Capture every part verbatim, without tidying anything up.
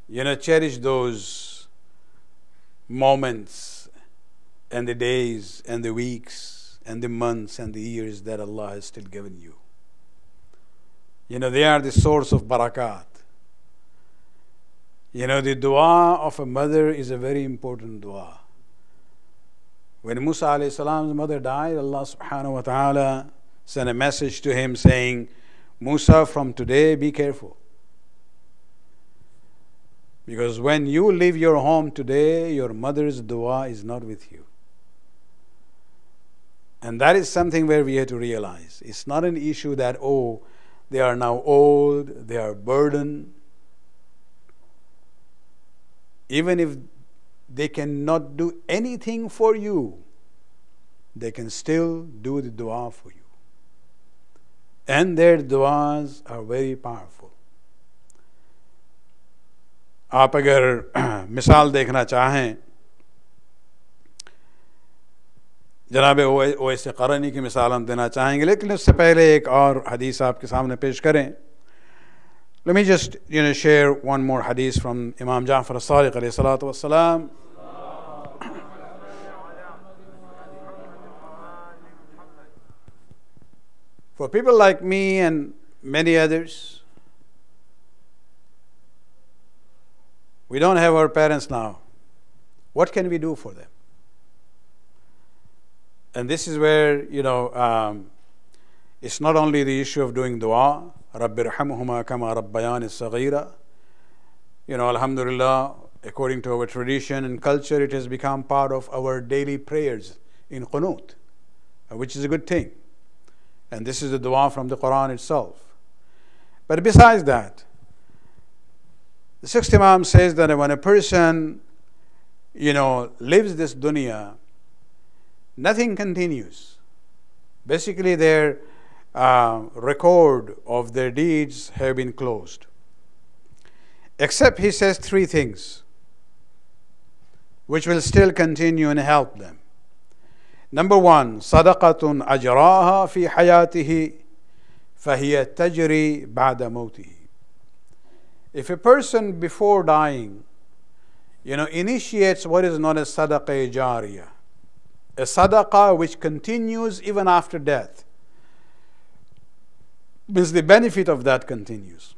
you know, cherish those moments and the days and the weeks and the months and the years that Allah has still given you. You know, they are the source of barakat. You know, the dua of a mother is a very important dua. When Musa alayhi salam's mother died, Allah subhanahu wa ta'ala sent a message to him saying, Musa, from today be careful. Because when you leave your home today, your mother's dua is not with you. And that is something where we have to realize. It's not an issue that, oh, they are now old, they are burdened. Even if they cannot do anything for you, they can still do the dua for you. And their duas are very powerful. आप अगर मिसाल देखना चाहें, जनाब Owais क़रनी की मिसाल हम देना चाहेंगे, लेकिन उससे पहले एक और हदीस आपके सामने पेश करें. Let me just, you know, share one more hadith from Imam Ja'far as-Sadiq alayhi salatu wassalam. For people like me and many others, we don't have our parents now. What can we do for them? And this is where, you know, um, it's not only the issue of doing dua, Rabbi irhamhuma kama rabbayani saghira. You know, alhamdulillah, according to our tradition and culture, it has become part of our daily prayers in qunut, which is a good thing. And this is the dua from the Quran itself. But besides that, the sixth Imam says that when a person, you know, lives this dunya, nothing continues. Basically, their uh, record of their deeds have been closed. Except, he says, three things which will still continue and help them. Number one, صدقة أجراها في حياته فهي تجري بعد موته. If a person before dying, you know, initiates what is known as sadaqah jariyah, a sadaqah which continues even after death, means the benefit of that continues.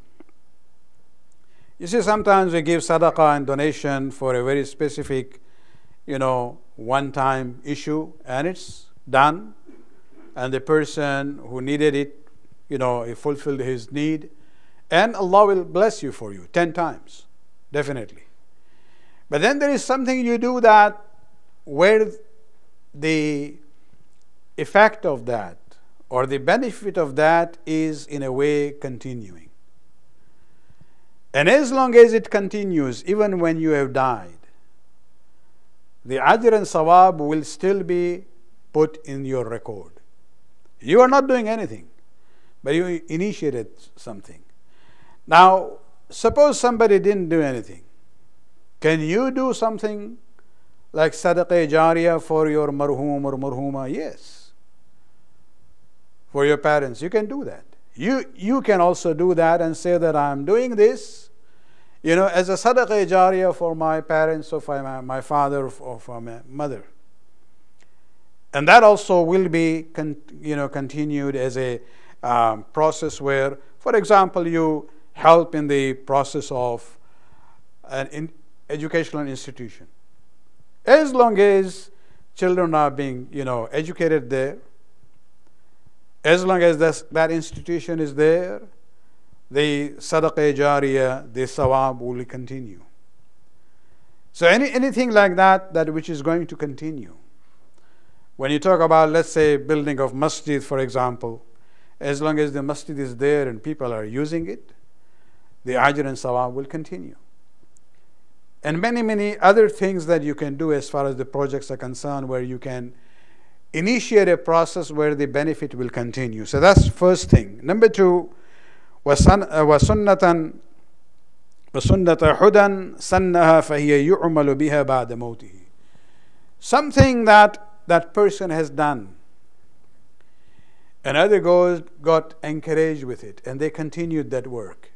You see, sometimes we give sadaqah and donation for a very specific, you know, one-time issue, and it's done, and the person who needed it, you know, he fulfilled his need, and Allah will bless you for you ten times, definitely. But then there is something you do that where the effect of that or the benefit of that is in a way continuing. And as long as it continues, even when you have died, the ajr and sawab will still be put in your record. You are not doing anything, but you initiated something. Now, suppose somebody didn't do anything. Can you do something like sadaqah jariyah for your marhum or marhuma? Yes. For your parents, you can do that. You, you can also do that and say that I am doing this, you know, as a sadaqah jariyah for my parents or for my, my father or for my mother. And that also will be, con, you know, continued as a um, process where, for example, you help in the process of an in educational institution. As long as children are being, you know, educated there, as long as this, that institution is there, the sadaqah jariyah, the sawab will continue. So any, anything like that, that which is going to continue. When you talk about, let's say, building of masjid, for example, as long as the masjid is there and people are using it, the ajr and sawab will continue. And many, many other things that you can do as far as the projects are concerned, where you can initiate a process where the benefit will continue. So that's first thing. Number two, وَسُنَّةً وَسُنَّةَ حُدًا سَنَّهَا فَهِيَ يُعْمَلُ بِهَا بَعْدَ مَوْتِهِ. Something that that person has done, and other goes got encouraged with it, and they continued that work.